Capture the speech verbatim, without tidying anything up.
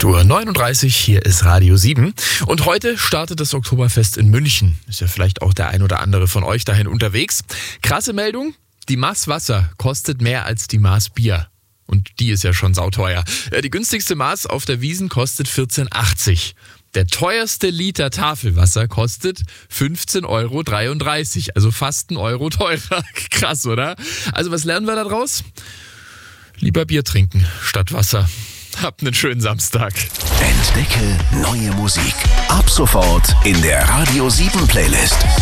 acht Uhr neununddreißig, hier ist Radio sieben. Und heute startet das Oktoberfest in München. Ist ja vielleicht auch der ein oder andere von euch dahin unterwegs. Krasse Meldung, die Maß Wasser kostet mehr als die Maß Bier. Und die ist ja schon sauteuer. Die günstigste Maß auf der Wiesn kostet vierzehn achtzig. Der teuerste Liter Tafelwasser kostet fünfzehn Euro dreiunddreißig, also fast ein Euro teurer. Krass, oder? Also was lernen wir da draus? Lieber Bier trinken statt Wasser. Habt einen schönen Samstag. Entdecke neue Musik. Ab sofort in der Radio sieben Playlist.